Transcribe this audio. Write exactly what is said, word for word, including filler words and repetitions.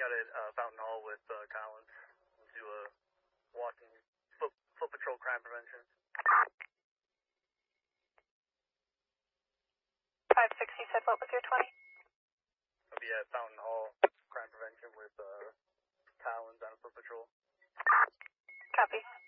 out at uh, Fountain Hall with uh, Collins to uh, walking foot, foot patrol crime prevention. five six, you said what was your twenty? I'll be at Fountain Hall crime prevention with uh, Collins on foot patrol. Copy.